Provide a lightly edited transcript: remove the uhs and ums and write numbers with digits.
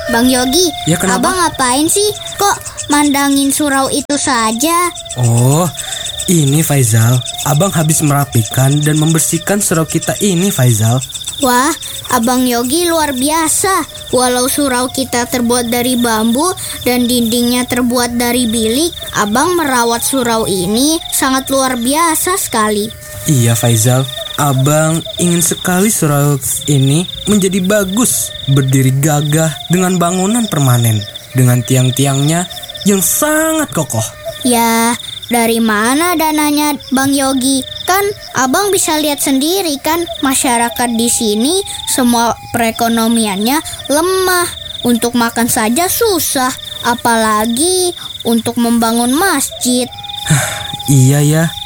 Bang Yogi, Ya, kenapa? Abang ngapain sih? Kok mandangin surau itu saja? Oh, ini Faizal. Abang habis merapikan dan membersihkan surau kita ini, Faizal. Wah, Abang Yogi luar biasa. Walau surau kita terbuat dari bambu dan dindingnya terbuat dari bilik, Abang merawat surau ini sangat luar biasa sekali. Iya, Faizal. Abang ingin sekali surau ini menjadi bagus, berdiri gagah dengan bangunan permanen, dengan tiang-tiangnya yang sangat kokoh. Ya, dari mana dananya Bang Yogi? Kan Abang bisa lihat sendiri kan, masyarakat di sini semua perekonomiannya lemah. Untuk makan saja susah, apalagi untuk membangun masjid. Iya ya,